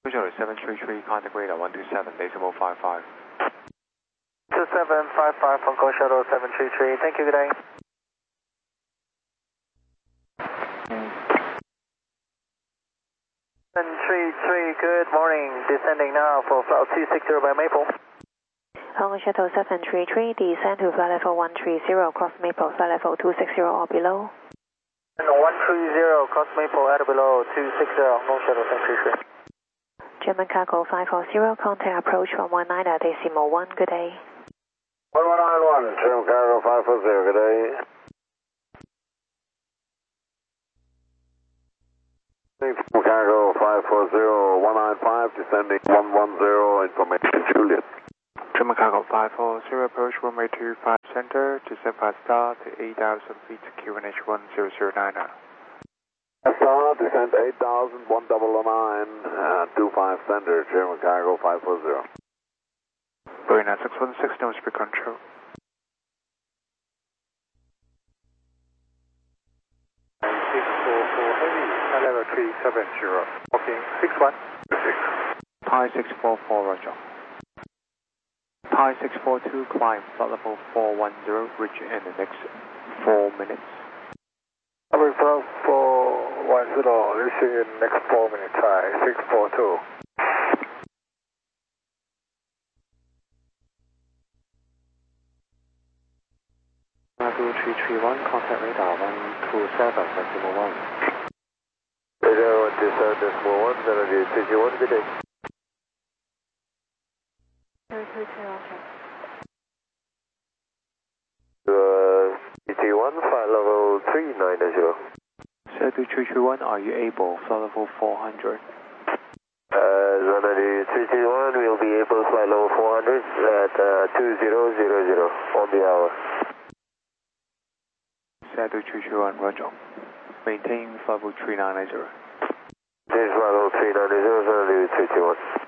Charlie 733, contact radar 127, decimal 55. 2755 from Go Shuttle 733. Thank you, good day. 733, good morning. Descending now for flight 260 by Maple. Go Shuttle 733, descend to flight level 130, cross Maple, flight level 260 or below. 130, cross Maple at below 260, Go Shuttle 733. German Cargo 540, contact approach 119 at decimal 1, good day. 1191, German Cargo 540, good day. German Cargo 540, 195, descending 110, information Juliet. German Cargo 540, approach runway 25 center, descend fast start to 8,000 feet, QNH 1009. Star, descent 8,000, 1009, 25 center, German Cargo 540. Marina 616, no speed control. Level 370, walking 61. Thai 644, roger. Thai 642, climb flight level 410, reach in the next 4 minutes. Level 410, reaching in next 4 minutes, Thai 642. Nadu 331, contact radar 127.1. Radar 127.1, Melody 321, good day. 331, flight level 390. Nadu 331, are you able? Flight level 400. Melody 331, we'll be able to fly level 400 at 2000 on the hour. Nadu 331, roger. Maintain flight level 3990. This is flight level 390, Melody 321.